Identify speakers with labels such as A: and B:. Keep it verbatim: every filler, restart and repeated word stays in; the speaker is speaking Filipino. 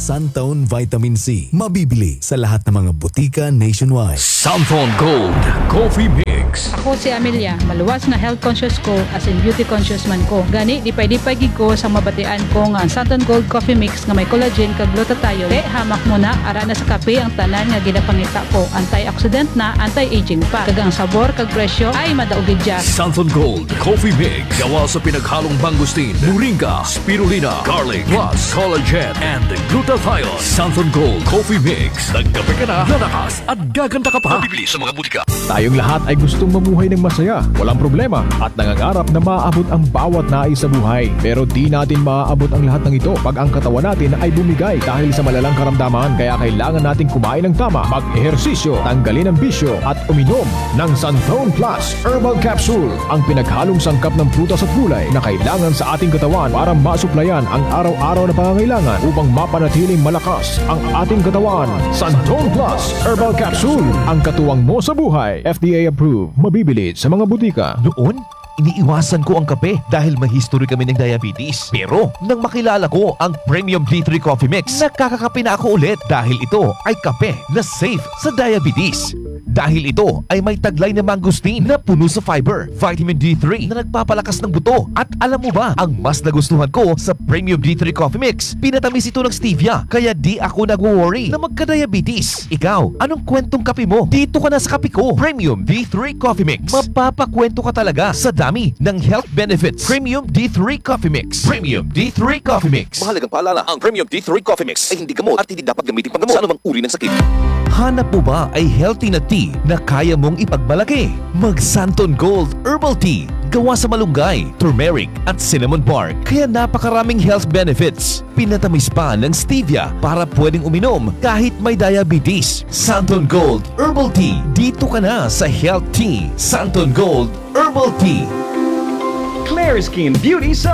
A: Suntone Vitamin C. Mabibili sa lahat ng mga butika nationwide.
B: Suntone Gold Coffee Mix.
C: Ako si Amelia, maluwas na health conscious ko as in beauty conscious man ko. Gani, dipay-dipay gid ko sa mabatian ko nga Suntone Gold Coffee Mix nga may collagen kag glutathione. Kay hamak mo na ara na sa kape ang tanan nga ginapangita ko. Antioxidant na, anti-aging pa. Kag ang sabor kag presyo ay madaugid dya.
B: Suntone Gold Coffee Mix. Gawa sa pinaghalong mangustin, moringa, spirulina, garlic, plus collagen and glutathione. Suntone Gold Coffee Mix. Nagkape ka na, lalakas at gaganda ka pa. Mabibili sa mga butika.
D: Tayong lahat ay gustong mamuhay ng masaya, walang problema at nangangarap na maaabot ang bawat nais sa buhay. Pero di natin maaabot ang lahat ng ito pag ang katawan natin ay bumigay dahil sa malalang karamdaman. Kaya kailangan natin kumain ng tama, mag-ehersisyo, tanggalin ang bisyo at uminom ng Suntone Plus Herbal Capsule, ang pinaghalong sangkap ng prutas at gulay na kailangan sa ating katawan para masuplayan ang araw-araw na pangangailangan upang mapanatiling malakas ang ating katawan. Suntone Plus Herbal Capsule, ang katuwang mo sa buhay. F D A approved, mabibili sa mga butika.
E: Noon, iniiwasan ko ang kape dahil may history kami ng diabetes. Pero nang makilala ko ang Premium D three Coffee Mix, nakakakape na ako ulit dahil ito ay kape na safe sa diabetes. Dahil ito ay may taglay na mangustin na puno sa fiber, vitamin D three na nagpapalakas ng buto. At alam mo ba, ang mas nagustuhan ko sa Premium D three Coffee Mix, pinatamis ito ng stevia, kaya di ako nag-worry na magka-diabetes. Ikaw, anong kwentong kape mo? Dito ka na sa kape ko. Premium D three Coffee Mix. Mapapakwento ka talaga sa dami ng health benefits. Premium D three Coffee Mix. Premium D three Coffee Mix.
F: Mahalagang paalala, ang Premium D three Coffee Mix ay hindi gamot at hindi dapat gamitin panggamot sa anumang uri ng sakit.
E: Hanap mo ba ay healthy na tea na kaya mong ipagmalaki? Mag Suntone Gold Herbal Tea. Gawa sa malunggay, turmeric at cinnamon bark. Kaya napakaraming health benefits. Pinatamis pa ng stevia para pwedeng uminom kahit may diabetes. Suntone Gold Herbal Tea. Dito ka na sa Health Tea. Suntone Gold Herbal Tea.
G: Claire Skin Beauty